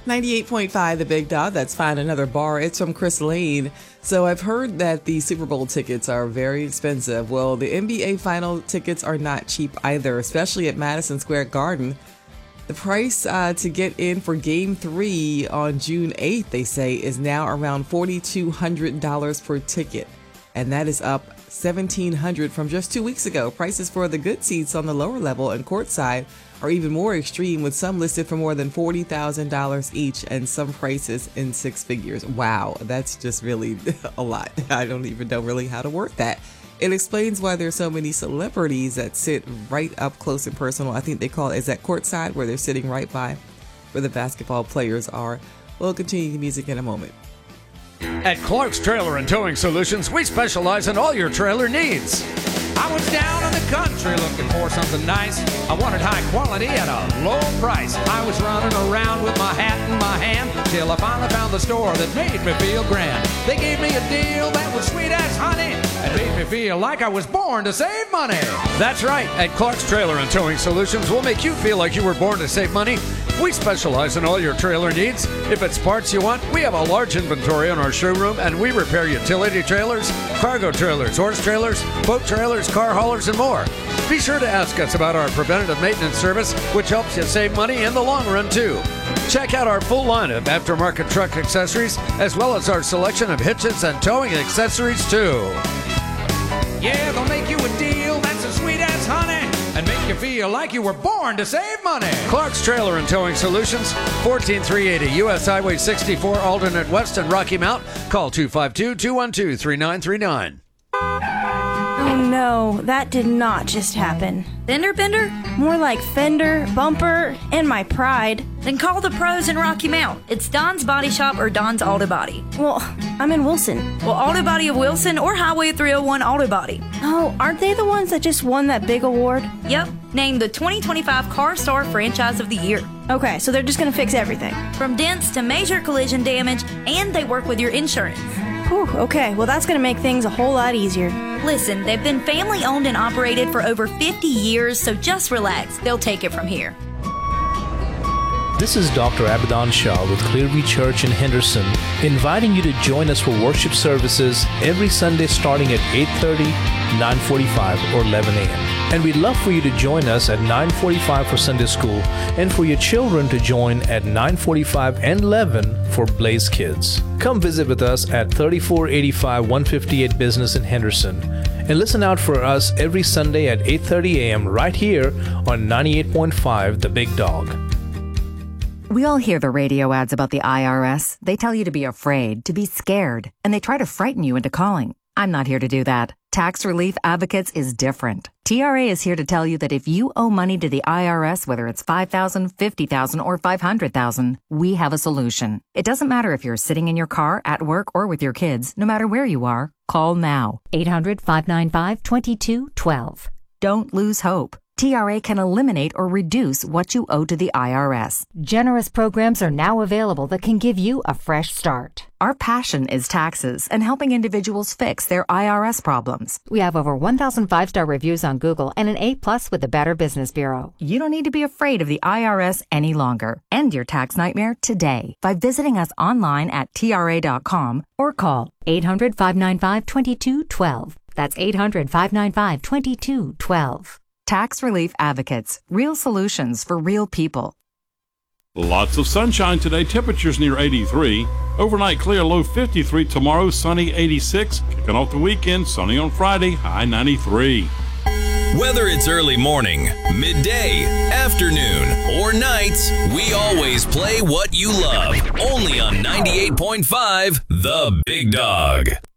98.5 The Big Dog. That's Find Another Bar. It's from Chris Lane. So I've heard that the Super Bowl tickets are very expensive. Well, the NBA final tickets are not cheap either, especially at Madison Square Garden. The price to get in for Game 3 on June 8th, they say, is now around $4,200 per ticket. And that is up $1,700 from just 2 weeks ago. Prices for the good seats on the lower level and courtside are even more extreme, with some listed for more than $40,000 each and some prices in six figures. Wow, that's just really a lot. I don't even know really how to work that. It explains why there's so many celebrities that sit right up close and personal. I think they call it, is that courtside, where they're sitting right by where the basketball players are. We'll continue the music in a moment. At Clark's Trailer and Towing Solutions, we specialize in all your trailer needs. I was down in the country looking for something nice. I wanted high quality at a low price. I was running around with my hat in my hand till I finally found the store that made me feel grand. They gave me a deal that was sweet as honey and made me feel like I was born to save money. That's right. At Clark's Trailer and Towing Solutions, we'll make you feel like you were born to save money. We specialize in all your trailer needs. If it's parts you want, we have a large inventory in our showroom, and we repair utility trailers, cargo trailers, horse trailers, boat trailers, car haulers, and more. Be sure to ask us about our preventative maintenance service, which helps you save money in the long run, too. Check out our full line of aftermarket truck accessories, as well as our selection of hitches and towing accessories, too. Yeah, they'll make you a deal that's as sweet as honey and make you feel like you were born to save money. Clark's Trailer and Towing Solutions, 14380 U.S. Highway 64, Alternate West and Rocky Mount. Call 252-212-3939. Oh no, that did not just happen. Fender bender? More like fender, bumper, and my pride. Then call the pros in Rocky Mount. It's Don's Body Shop or Don's Auto Body. Well, I'm in Wilson. Well, Auto Body of Wilson or Highway 301 Auto Body. Oh, aren't they the ones that just won that big award? Yep, named the 2025 Car Star Franchise of the Year. Okay, so they're just gonna fix everything. From dents to major collision damage, and they work with your insurance. Whew, okay, well that's gonna make things a whole lot easier. Listen, they've been family owned and operated for over 50 years, so just relax. They'll take it from here. This is Dr. Abadan Shah with Clearview Church in Henderson, inviting you to join us for worship services every Sunday starting at 8:30, 9:45, or 11 a.m. And we'd love for you to join us at 9:45 for Sunday school and for your children to join at 9:45 and 11 for Blaze Kids. Come visit with us at 3485 158 Business in Henderson and listen out for us every Sunday at 8:30 a.m. right here on 98.5 The Big Dog. We all hear the radio ads about the IRS. They tell you to be afraid, to be scared, and they try to frighten you into calling. I'm not here to do that. Tax Relief Advocates is different. TRA is here to tell you that if you owe money to the IRS, whether it's $5,000, $50,000, or $500,000, we have a solution. It doesn't matter if you're sitting in your car, at work, or with your kids. No matter where you are, call now. 800-595-2212. Don't lose hope. TRA can eliminate or reduce what you owe to the IRS. Generous programs are now available that can give you a fresh start. Our passion is taxes and helping individuals fix their IRS problems. We have over 1,000 five-star reviews on Google and an A+ with the Better Business Bureau. You don't need to be afraid of the IRS any longer. End your tax nightmare today by visiting us online at TRA.com or call 800-595-2212. That's 800-595-2212. Tax Relief Advocates. Real solutions for real people. Lots of sunshine today. Temperatures near 83. Overnight clear, low 53. Tomorrow, sunny 86. Kicking off the weekend, sunny on Friday, high 93. Whether it's early morning, midday, afternoon, or nights, we always play what you love. Only on 98.5 The Big Dog.